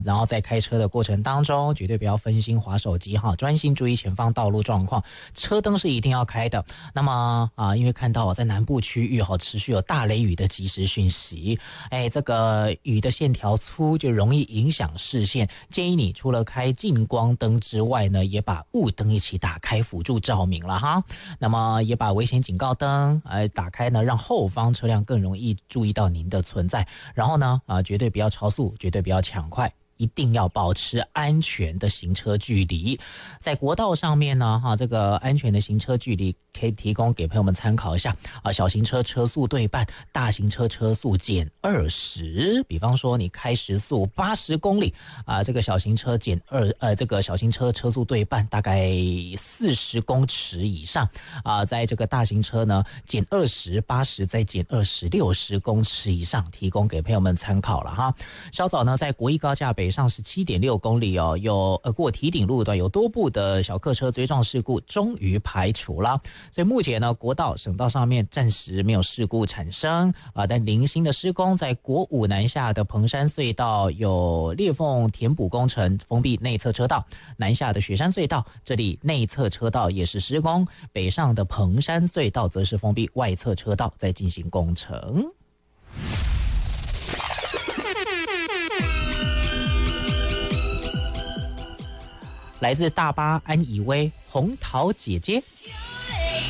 然后在开车的过程当中，绝对不要分心滑手机哈，专心注意前方道路状况，车灯是一定要开的。那么因为看到在南部区域持续有大雷雨的即时讯息，这个雨的线条粗，就容易影响视线，建议你除了开近光灯之外呢，也把雾灯一起打开辅助照明了哈。那么也把危险警告灯打开呢，让后方车辆更容易注意到您的存在。然后呢绝对不要超速，绝对不要抢快，一定要保持安全的行车距离。在国道上面呢这个安全的行车距离可以提供给朋友们参考一下小型车车速对半，大型车车速减20。比方说你开时速80公里这个小型车这个小型车车速对半，大概40公尺以上在这个大型车呢减20，80再减20，60公尺以上，提供给朋友们参考了哈。稍早呢，在国一高架北上17.6公里有过堤顶路段有多部的小客车追撞事故终于排除了，所以目前呢国道省道上面暂时没有事故产生但零星的施工，在国五南下的彭山隧道有裂缝填补工程，封闭内侧车道，南下的雪山隧道这里内侧车道也是施工，北上的彭山隧道则是封闭外侧车道在进行工程。来自大巴安以威红桃姐姐